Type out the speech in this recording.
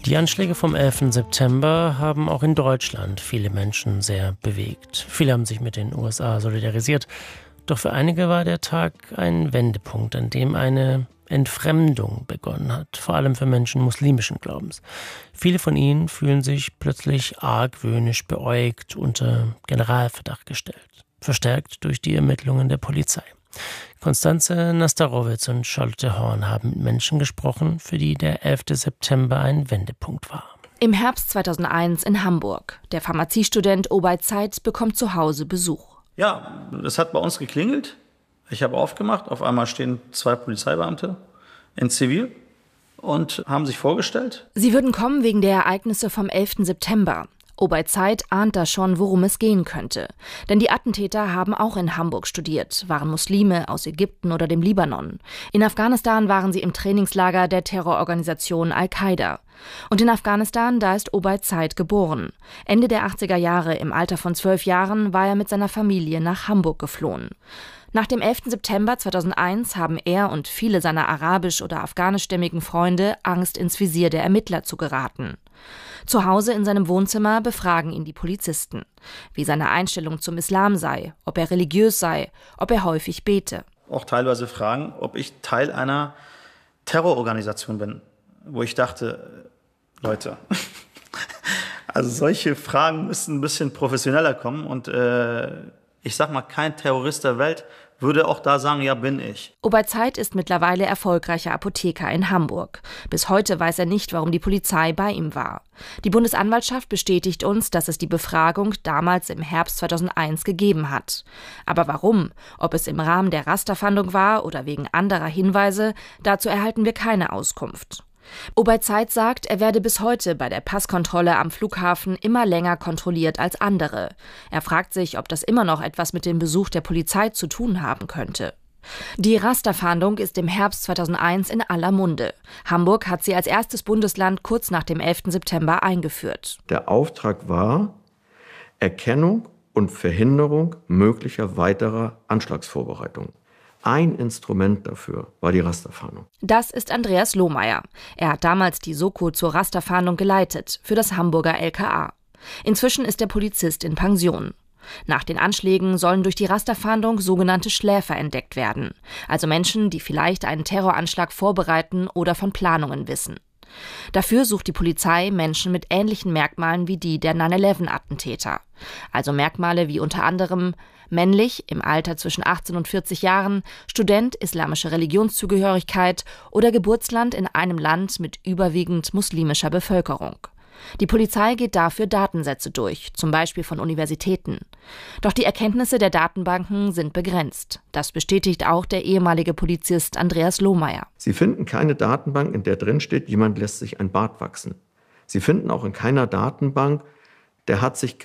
Die Anschläge vom 11. September haben auch in Deutschland viele Menschen sehr bewegt. Viele haben sich mit den USA solidarisiert. Doch für einige war der Tag ein Wendepunkt, an dem eine Entfremdung begonnen hat, vor allem für Menschen muslimischen Glaubens. Viele von ihnen fühlen sich plötzlich argwöhnisch beäugt, unter Generalverdacht gestellt, verstärkt durch die Ermittlungen der Polizei. Konstanze Nastarowitz und Charlotte Horn haben mit Menschen gesprochen, für die der 11. September ein Wendepunkt war. Im Herbst 2001 in Hamburg. Der Pharmaziestudent Obaid Said bekommt zu Hause Besuch. Ja, es hat bei uns geklingelt. Ich habe aufgemacht. Auf einmal stehen 2 Polizeibeamte in Zivil und haben sich vorgestellt. Sie würden kommen wegen der Ereignisse vom 11. September. Obaid Said ahnt da schon, worum es gehen könnte. Denn die Attentäter haben auch in Hamburg studiert, waren Muslime aus Ägypten oder dem Libanon. In Afghanistan waren sie im Trainingslager der Terrororganisation Al-Qaida. Und in Afghanistan, da ist Obaid Said geboren. Ende der 80er Jahre, im Alter von 12 Jahren, war er mit seiner Familie nach Hamburg geflohen. Nach dem 11. September 2001 haben er und viele seiner arabisch- oder afghanischstämmigen Freunde Angst, ins Visier der Ermittler zu geraten. Zu Hause in seinem Wohnzimmer befragen ihn die Polizisten, wie seine Einstellung zum Islam sei, ob er religiös sei, ob er häufig bete. Auch teilweise fragen, ob ich Teil einer Terrororganisation bin, wo ich dachte, Leute, also solche Fragen müssten ein bisschen professioneller kommen und ich sag mal, kein Terrorist der Welt würde auch da sagen, ja, bin ich. Obaid Said ist mittlerweile erfolgreicher Apotheker in Hamburg. Bis heute weiß er nicht, warum die Polizei bei ihm war. Die Bundesanwaltschaft bestätigt uns, dass es die Befragung damals im Herbst 2001 gegeben hat. Aber warum? Ob es im Rahmen der Rasterfahndung war oder wegen anderer Hinweise, dazu erhalten wir keine Auskunft. Obaid Said sagt, er werde bis heute bei der Passkontrolle am Flughafen immer länger kontrolliert als andere. Er fragt sich, ob das immer noch etwas mit dem Besuch der Polizei zu tun haben könnte. Die Rasterfahndung ist im Herbst 2001 in aller Munde. Hamburg hat sie als erstes Bundesland kurz nach dem 11. September eingeführt. Der Auftrag war Erkennung und Verhinderung möglicher weiterer Anschlagsvorbereitungen. Ein Instrument dafür war die Rasterfahndung. Das ist Andreas Lohmeier. Er hat damals die Soko zur Rasterfahndung geleitet, für das Hamburger LKA. Inzwischen ist der Polizist in Pension. Nach den Anschlägen sollen durch die Rasterfahndung sogenannte Schläfer entdeckt werden. Also Menschen, die vielleicht einen Terroranschlag vorbereiten oder von Planungen wissen. Dafür sucht die Polizei Menschen mit ähnlichen Merkmalen wie die der 9/11-Attentäter. Also Merkmale wie unter anderem männlich, im Alter zwischen 18 und 40 Jahren, Student, islamische Religionszugehörigkeit oder Geburtsland in einem Land mit überwiegend muslimischer Bevölkerung. Die Polizei geht dafür Datensätze durch, zum Beispiel von Universitäten. Doch die Erkenntnisse der Datenbanken sind begrenzt. Das bestätigt auch der ehemalige Polizist Andreas Lohmeier. Sie finden keine Datenbank, in der drin steht, jemand lässt sich ein Bart wachsen. Sie finden auch in keiner Datenbank, der hat sich